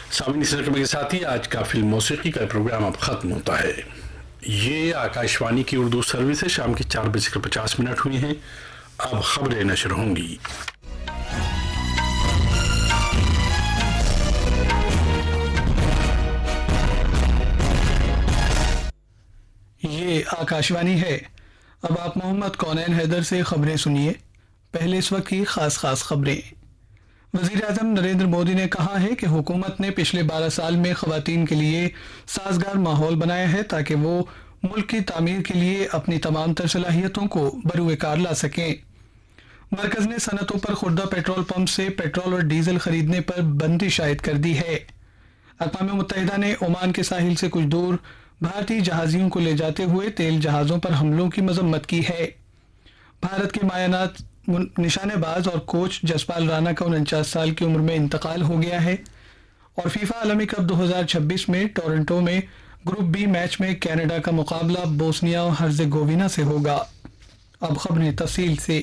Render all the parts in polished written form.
سامعین، اس رقم کے ساتھ ہی آج کا فلم موسیقی کا پروگرام اب ختم ہوتا ہے۔ یہ آکاشوانی کی اردو سروس ہے۔ شام کے 4:50 ہوئے ہیں۔ اب خبریں نشر ہوں گی۔ یہ آکاشوانی ہے۔ اب آپ محمد کونین حیدر سے خبریں سنیے۔ پہلے اس وقت کی خاص خبریں۔ وزیر اعظم نریندر مودی نے کہا ہے کہ حکومت نے پچھلے 12 سال میں خواتین کے لیے سازگار ماحول بنایا ہے تاکہ وہ ملک کی تعمیر کے لیے اپنی تمام تر صلاحیتوں کو بروئے کار لا سکیں۔ مرکز نے صنعتوں پر خوردہ پیٹرول پمپ سے پیٹرول اور ڈیزل خریدنے پر بندش عائد کر دی ہے۔ اقوام متحدہ نے عمان کے ساحل سے کچھ دور بھارتی جہازیوں کو لے جاتے ہوئے تیل جہازوں پر حملوں کی مذمت کی ہے۔ بھارت کے مایانات نشانے باز اور کوچ جسپال رانا کا 49 سال کی عمر میں انتقال ہو گیا ہے۔ اور فیفا عالمی کپ 2026 میں ٹورنٹو میں گروپ بی میچ میں کینیڈا کا مقابلہ بوسنیا اور ہرزیگووینا سے ہوگا۔ اب خبریں تفصیل سے۔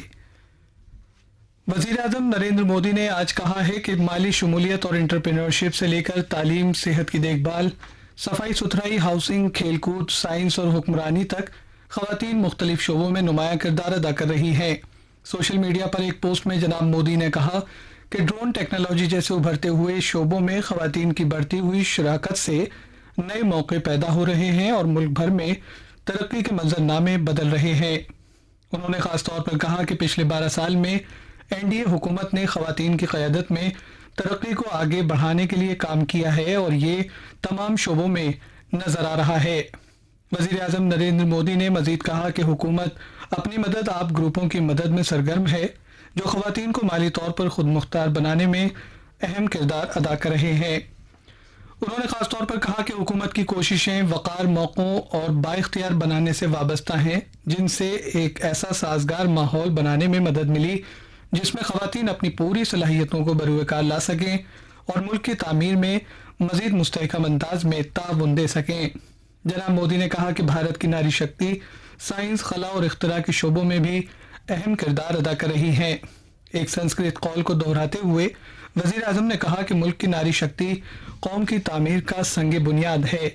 وزیر اعظم نریندر مودی نے آج کہا ہے کہ مالی شمولیت اور انٹرپرینورشپ سے لے کر تعلیم، صحت کی دیکھ بھال، صفائی ستھرائی، ہاؤسنگ، کھیل کود، سائنس اور حکمرانی تک خواتین مختلف شعبوں میں نمایاں کردار ادا کر رہی ہیں۔ سوشل میڈیا پر ایک پوسٹ میں جناب مودی نے کہا کہ ڈرون ٹیکنالوجی جیسے ابھرتے ہوئے شعبوں میں خواتین کی بڑھتی ہوئی شراکت سے نئے موقع پیدا ہو رہے ہیں اور ملک بھر میں ترقی کے منظرنامے بدل رہے ہیں۔ انہوں نے خاص طور پر کہا کہ پچھلے 12 سال میں NDA حکومت نے خواتین کی قیادت میں ترقی کو آگے بڑھانے کے لیے کام کیا ہے اور یہ تمام شعبوں میں نظر آ رہا ہے۔ وزیر اعظم نریندر مودی نے مزید کہا کہ حکومت اپنی مدد آپ گروپوں کی مدد میں سرگرم ہے جو خواتین کو مالی طور پر خود مختار بنانے میں اہم کردار ادا کر رہے ہیں۔ انہوں نے خاص طور پر کہا کہ حکومت کی کوششیں وقار، موقعوں اور بااختیار بنانے سے وابستہ ہیں جن سے ایک ایسا سازگار ماحول بنانے میں مدد ملی جس میں خواتین اپنی پوری صلاحیتوں کو بروئے کار لا سکیں اور ملک کی تعمیر میں مزید مستحکم انداز میں تعاون دے سکیں۔ جناب مودی نے کہا کہ بھارت کی ناری شکتی سائنس، خلا اور اختراع کے شعبوں میں بھی اہم کردار ادا کر رہی ہیں۔ ایک سنسکرت قول کو دہراتے ہوئے وزیر اعظم نے کہا کہ ملک کی ناری شکتی قوم کی تعمیر کا سنگ بنیاد ہے۔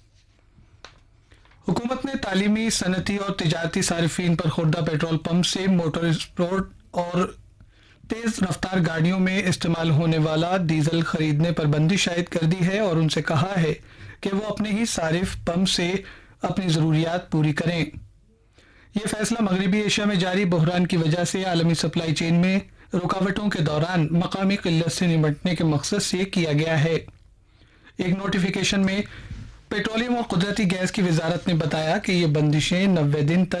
حکومت نے تعلیمی، صنعتی اور تجارتی صارفین پر خوردہ پیٹرول پمپ سے موٹر اسپورٹ اور تیز رفتار گاڑیوں میں استعمال ہونے والا ڈیزل خریدنے پر بندش عائد کر دی ہے اور ان سے کہا ہے کہ وہ اپنے ہی صارف پمپ سے اپنی ضروریات پوری کریں۔ یہ فیصلہ مغربی ایشیا میں جاری بحران کی وجہ سے عالمی سپلائی چین میں رکاوٹوں کے دوران مقامی قلت سے نمٹنے کے مقصد سے کیا گیا ہے۔ ایک نوٹیفیکیشن میں پیٹرولیم اور قدرتی گیس کی وزارت نے بتایا کہ یہ بندشیں 90 دن تک